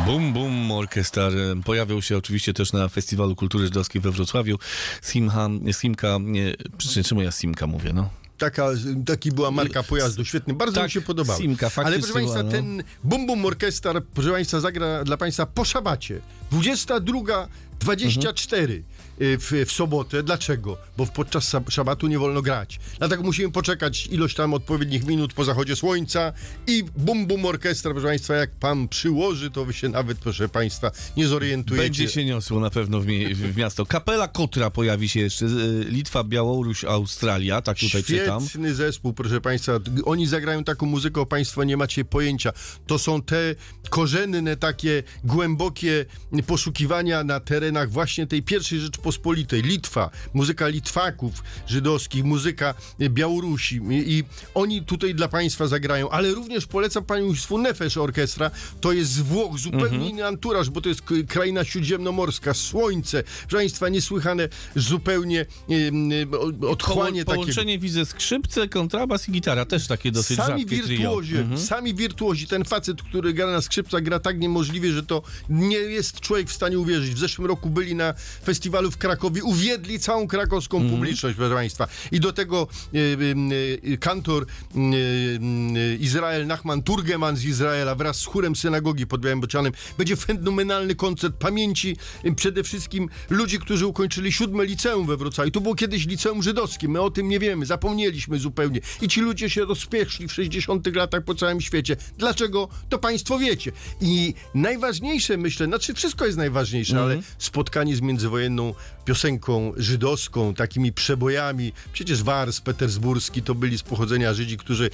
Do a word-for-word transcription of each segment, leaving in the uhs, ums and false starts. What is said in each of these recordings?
Bum Bum Orchestra pojawiał się oczywiście też na Festiwalu Kultury Żydowskiej we Wrocławiu. Simcha, Simka, nie, czemu ja Simka mówię, no? Taka, taki była marka pojazdu, świetny, bardzo tak, mi się podobał. Simka, ale proszę Państwa, była, no. ten Bum Bum Orchestra, proszę Państwa, zagra dla Państwa po szabacie. dwudziesta druga dwadzieścia cztery mhm. w, w sobotę. Dlaczego? Bo podczas szabatu nie wolno grać. Dlatego musimy poczekać ilość tam odpowiednich minut po zachodzie słońca i Bum Bum Orchestra, proszę Państwa, jak Pan przyłoży, to Wy się nawet, proszę Państwa, nie zorientujecie. Będzie się niosło na pewno w, mi- w miasto. Kapela Kotra pojawi się jeszcze. Litwa, Białoruś, Australia, tak tutaj Świetny czytam. Świetny zespół, proszę Państwa. Oni zagrają taką muzykę, o Państwo nie macie pojęcia. To są te korzenne, takie głębokie poszukiwania na terenach właśnie tej pierwszej Rzeczpospolitej. Litwa, muzyka Litwaków żydowskich, muzyka Białorusi. I, i oni tutaj dla Państwa zagrają. Ale również polecam Państwu Nefesh Orkiestra. To jest z Włoch zupełnie mhm. inny anturaż, bo to jest kraina śródziemnomorska, słońce. Proszę Państwa, niesłychane zupełnie e, otchłanie Po, Połączenie takiego. Widzę skrzypce, kontrabas i gitara. Też takie dosyć sami rzadkie wirtuozi, mhm. Sami wirtuozi. Ten facet, który gra na skrzypcach, gra tak niemożliwie, że to nie jest człowiek w stanie uwierzyć. W zeszłym roku byli na festiwalu w Krakowie, uwiedli całą krakowską mm. publiczność, proszę Państwa. I do tego e, e, kantor e, e, Izrael Nachman Turgeman z Izraela wraz z chórem synagogi pod Białym Bocianem. Będzie fenomenalny koncert pamięci e, przede wszystkim ludzi, którzy ukończyli siódme liceum we Wrocławiu. To było kiedyś liceum żydowskie. My o tym nie wiemy. Zapomnieliśmy zupełnie. I ci ludzie się rozpieszli w sześćdziesiątych latach po całym świecie. Dlaczego? To Państwo wiecie. I najważniejsze, myślę, znaczy wszystko jest najważniejsze, mm. ale spotkanie z międzywojenną piosenką żydowską, takimi przebojami. Przecież Wars petersburski to byli z pochodzenia Żydzi, którzy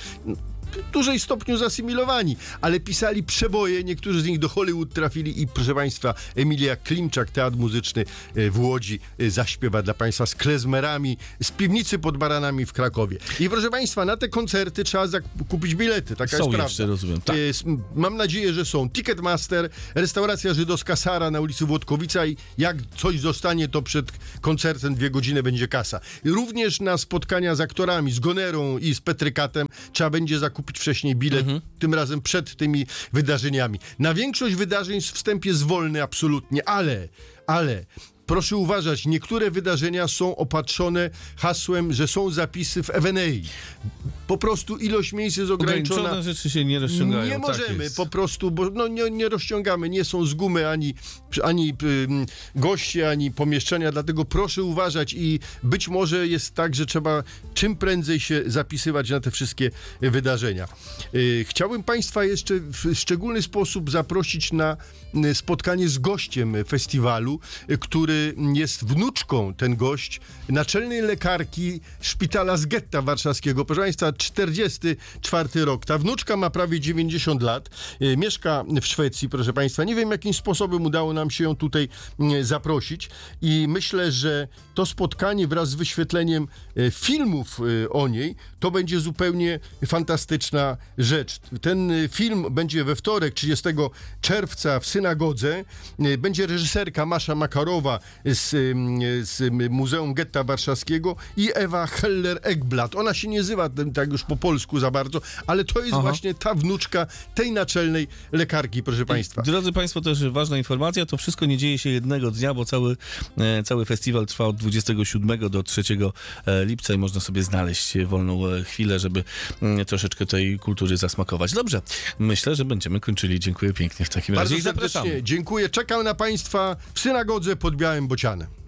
w dużej stopniu zasymilowani, ale pisali przeboje, niektórzy z nich do Hollywood trafili i proszę Państwa, Emilia Klimczak, Teatr Muzyczny w Łodzi zaśpiewa dla Państwa z klezmerami z piwnicy pod Baranami w Krakowie. I proszę Państwa, na te koncerty trzeba kupić bilety, taka są jest prawda. Jeszcze, rozumiem. Tak. Mam nadzieję, że są. Ticketmaster, restauracja żydowska Sara na ulicy Włodkowica i jak coś zostanie, to przed koncertem dwie godziny będzie kasa. Również na spotkania z aktorami, z Gonerą i z Petrykatem trzeba będzie zakupić kupić wcześniej bilet, mhm. tym razem przed tymi wydarzeniami. Na większość wydarzeń wstęp jest wolny absolutnie, ale, ale proszę uważać, niektóre wydarzenia są opatrzone hasłem, że są zapisy w Evenej. Po prostu ilość miejsc jest ograniczona. Ograniczone rzeczy się nie rozciągają. Nie możemy tak po prostu, bo no, nie, nie rozciągamy, nie są z gumy ani, ani ym, goście, ani pomieszczenia, dlatego proszę uważać i być może jest tak, że trzeba czym prędzej się zapisywać na te wszystkie wydarzenia. Yy, chciałbym Państwa jeszcze w szczególny sposób zaprosić na spotkanie z gościem festiwalu, który jest wnuczką, ten gość, naczelnej lekarki szpitala z getta warszawskiego. Proszę Państwa, czterdziesty czwarty rok. Ta wnuczka ma prawie dziewięćdziesiąt lat. E, mieszka w Szwecji, proszę Państwa. Nie wiem, jakim sposobem udało nam się ją tutaj e, zaprosić i myślę, że to spotkanie wraz z wyświetleniem e, filmów e, o niej, to będzie zupełnie fantastyczna rzecz. Ten e, film będzie we wtorek, trzydziestego czerwca w synagodze. E, będzie reżyserka Masza Makarowa z, z Muzeum Getta Warszawskiego i Ewa Heller-Ekblad. Ona się nie nazywa tak już po polsku za bardzo, ale to jest Aha. właśnie ta wnuczka tej naczelnej lekarki, proszę Państwa. Drodzy Państwo, też ważna informacja, to wszystko nie dzieje się jednego dnia, bo cały, e, cały festiwal trwa od dwudziestego siódmego do trzeciego lipca i można sobie znaleźć wolną chwilę, żeby e, troszeczkę tej kultury zasmakować. Dobrze, myślę, że będziemy kończyli. Dziękuję pięknie w takim Bardzo razie i zapraszamy. Dziękuję. Czekam na Państwa w synagodze pod Białym Bocianem.